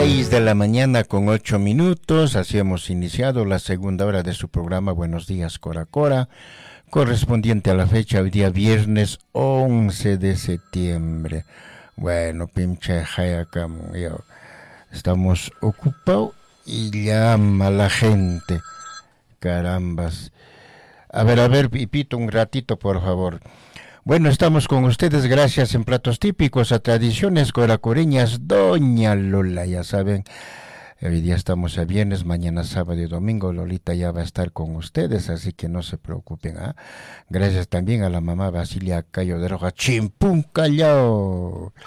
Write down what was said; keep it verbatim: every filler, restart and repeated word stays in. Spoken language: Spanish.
Seis de la mañana con ocho minutos, así hemos iniciado la segunda hora de su programa Buenos Días Cora Cora, correspondiente a la fecha hoy día viernes once de septiembre. Bueno, pinche hayakam, yo, estamos ocupados y llama la gente, carambas. A ver, a ver, Pipito, un ratito, por favor. Bueno, estamos con ustedes gracias en Platos Típicos a Tradiciones Coracoreñas Doña Lola, ya saben. Hoy día estamos a viernes, mañana sábado y domingo Lolita ya va a estar con ustedes, así que no se preocupen. ¿eh? Gracias también a la mamá Basilia Cayo de Roja, Chimpún Callao.